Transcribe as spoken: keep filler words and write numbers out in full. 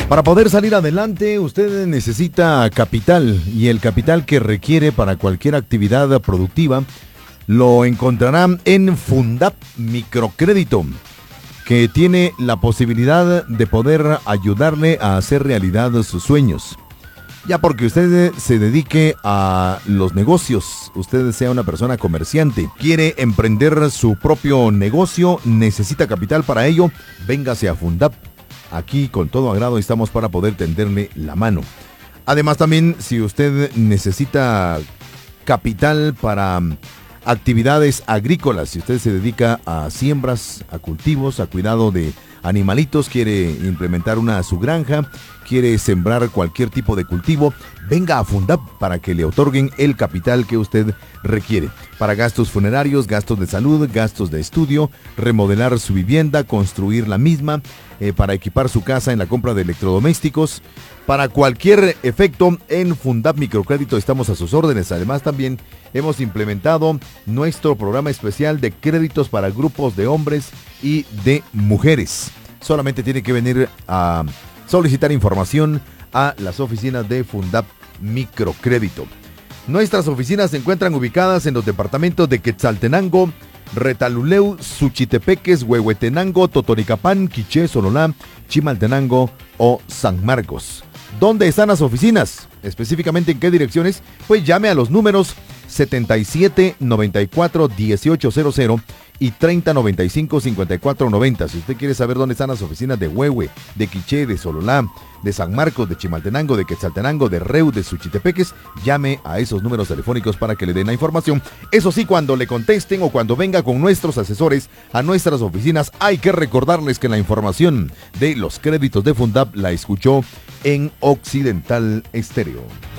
Para poder salir adelante, usted necesita capital, y el capital que requiere para cualquier actividad productiva lo encontrará en Fundap Microcrédito, que tiene la posibilidad de poder ayudarle a hacer realidad sus sueños. Ya porque usted se dedique a los negocios, usted sea una persona comerciante, quiere emprender su propio negocio, necesita capital para ello, véngase a Fundap. Aquí con todo agrado estamos para poder tenderle la mano. Además también, si usted necesita capital para actividades agrícolas, si usted se dedica a siembras, a cultivos, a cuidado de animalitos, quiere implementar una su granja, quiere sembrar cualquier tipo de cultivo, venga a Fundap para que le otorguen el capital que usted requiere. Para gastos funerarios, gastos de salud, gastos de estudio, remodelar su vivienda, construir la misma, eh, para equipar su casa en la compra de electrodomésticos. Para cualquier efecto, en Fundap Microcrédito estamos a sus órdenes. Además, también hemos implementado nuestro programa especial de créditos para grupos de hombres y de mujeres. Solamente tiene que venir a solicitar información a las oficinas de Fundap Microcrédito. Nuestras oficinas se encuentran ubicadas en los departamentos de Quetzaltenango, Retaluleu, Suchitepeques, Huehuetenango, Totonicapán, Quiché, Sololá, Chimaltenango o San Marcos. ¿Dónde están las oficinas? Específicamente en qué direcciones, pues llame a los números setenta y siete noventa y cuatro dieciocho cero cero y treinta noventa y cinco cincuenta y cuatro noventa. Si usted quiere saber dónde están las oficinas de Huehue, de Quiché, de Sololá, de San Marcos, de Chimaltenango, de Quetzaltenango, de Reu, de Suchitepeques, llame a esos números telefónicos para que le den la información. Eso sí, cuando le contesten o cuando venga con nuestros asesores a nuestras oficinas, hay que recordarles que la información de los créditos de Fundap la escuchó en Occidental Estéreo.